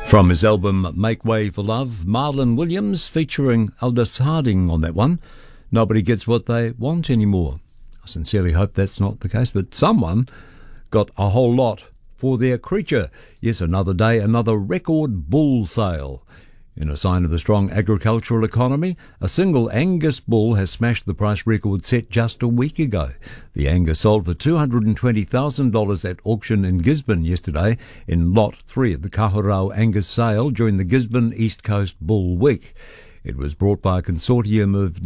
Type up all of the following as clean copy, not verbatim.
From his album Make Way for Love, Marlon Williams featuring Aldous Harding on that one. Nobody gets what they want anymore. I sincerely hope that's not the case, but someone got a whole lot for their creature. Yes, another day, another record bull sale. In a sign of the strong agricultural economy, a single Angus bull has smashed the price record set just a week ago. The Angus sold for $220,000 at auction in Gisborne yesterday in Lot 3 of the Kahurau Angus sale during the Gisborne East Coast Bull Week. It was bought by a consortium of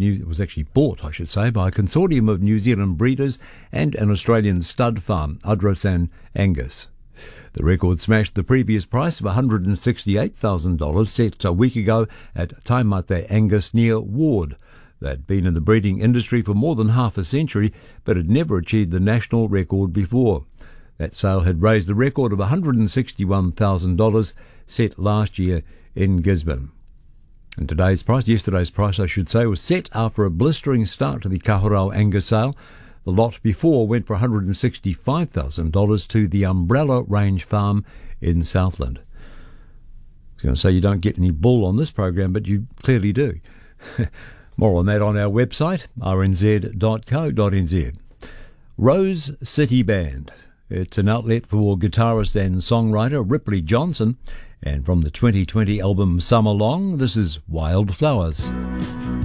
New Zealand breeders and an Australian stud farm, Udrosan Angus. The record smashed the previous price of $168,000 set a week ago at Taimate Angus near Ward. They'd been in the breeding industry for more than half a century, but had never achieved the national record before. That sale had raised the record of $161,000 set last year in Gisborne. And yesterday's price, was set after a blistering start to the Kahurau Angus sale. The lot before went for $165,000 to the Umbrella Range Farm in Southland. I was going to say you don't get any bull on this program, but you clearly do. More on that on our website, rnz.co.nz. Rose City Band. It's an outlet for guitarist and songwriter Ripley Johnson. And from the 2020 album Summer Long, this is Wildflowers.